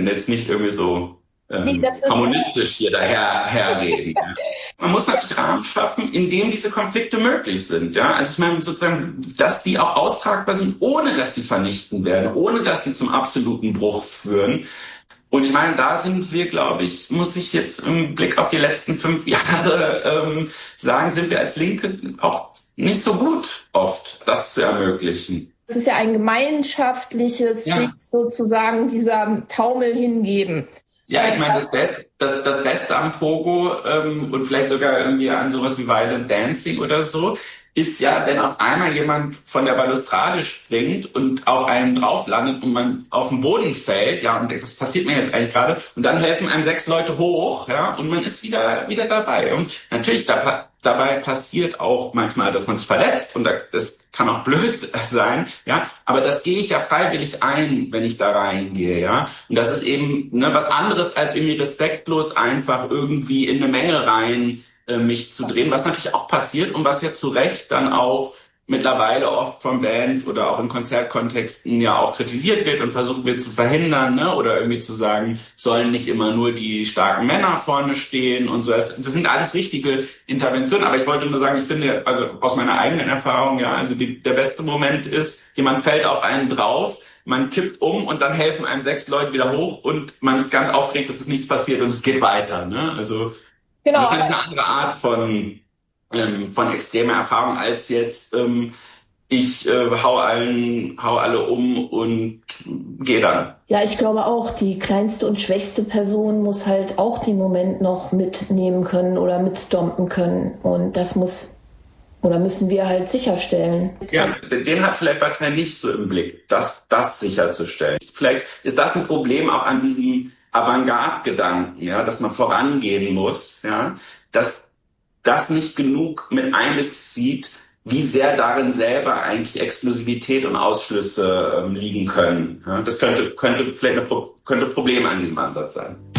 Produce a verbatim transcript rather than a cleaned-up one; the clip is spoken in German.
will jetzt nicht irgendwie so ähm, Nee, das ist- harmonistisch hier daher herreden. Ja. Man muss natürlich Rahmen schaffen, in dem diese Konflikte möglich sind. Ja? Also ich meine sozusagen, dass die auch austragbar sind, ohne dass die vernichten werden, ohne dass die zum absoluten Bruch führen. Und ich meine, da sind wir, glaube ich, muss ich jetzt im Blick auf die letzten fünf Jahre ähm, sagen, sind wir als Linke auch nicht so gut oft, das zu ermöglichen. Es ist ja ein gemeinschaftliches, Ja. sich sozusagen dieser Taumel hingeben. Ja, ich meine, das Beste, das, das Beste am Pogo ähm, und vielleicht sogar irgendwie an sowas wie Violent Dancing oder so, ist ja, wenn auf einmal jemand von der Balustrade springt und auf einen drauf landet und man auf den Boden fällt, ja, und das passiert mir jetzt eigentlich gerade, und dann helfen einem sechs Leute hoch, ja, und man ist wieder wieder dabei. Und natürlich, da, dabei passiert auch manchmal, dass man sich verletzt, und das kann auch blöd sein, ja, aber das gehe ich ja freiwillig ein, wenn ich da reingehe, ja. Und das ist eben ne, was anderes als irgendwie respektlos einfach irgendwie in eine Menge rein mich zu drehen, was natürlich auch passiert und was ja zu Recht dann auch mittlerweile oft von Bands oder auch in Konzertkontexten ja auch kritisiert wird und versucht wird zu verhindern, ne? Oder irgendwie zu sagen, sollen nicht immer nur die starken Männer vorne stehen und so. Das, das sind alles richtige Interventionen, aber ich wollte nur sagen, ich finde, also aus meiner eigenen Erfahrung, ja, also die, der beste Moment ist, jemand fällt auf einen drauf, man kippt um und dann helfen einem sechs Leute wieder hoch und man ist ganz aufgeregt, dass es nichts passiert und es geht weiter, ne? Also Genau, das ist natürlich eine andere Art von, ähm, von extremer Erfahrung als jetzt, ähm, ich äh, hau allen, hau alle um und gehe dann. Ja, ich glaube auch, die kleinste und schwächste Person muss halt auch den Moment noch mitnehmen können oder mitstompen können. Und das muss oder müssen wir halt sicherstellen. Ja, den hat vielleicht Partei nicht so im Blick, das, das sicherzustellen. Vielleicht ist das ein Problem auch an diesem Avantgarde-Gedanken, ja, dass man vorangehen muss, ja, dass das nicht genug mit einbezieht, wie sehr darin selber eigentlich Exklusivität und Ausschlüsse ähm, liegen können. Ja, das könnte, könnte vielleicht ein Pro- könnte Problem an diesem Ansatz sein.